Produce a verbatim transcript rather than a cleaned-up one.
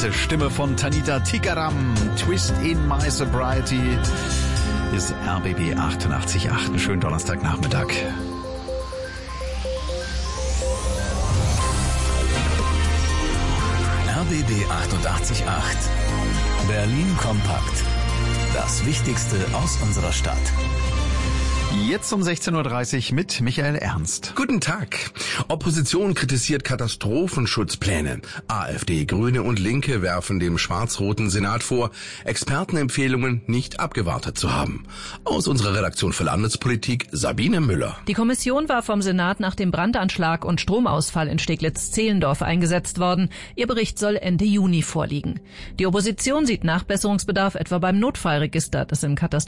prägnante Stimme von Tanita Tikaram. Twist in My Sobriety ist R B B achtundachtzig Komma acht. Einen schönen Donnerstagnachmittag. R B B achtundachtzig Komma acht. Berlin kompakt. Das Wichtigste aus unserer Stadt. Jetzt um sechzehn Uhr dreißig mit Michael Ernst. Guten Tag. Opposition kritisiert Katastrophenschutzpläne. AfD, Grüne und Linke werfen dem schwarz-roten Senat vor, Expertenempfehlungen nicht abgewartet zu haben. Aus unserer Redaktion für Landespolitik Sabine Müller. Die Kommission war vom Senat nach dem Brandanschlag und Stromausfall in Steglitz-Zehlendorf eingesetzt worden. Ihr Bericht soll Ende Juni vorliegen. Die Opposition sieht Nachbesserungsbedarf etwa beim Notfallregister, das im Katastrophenschutz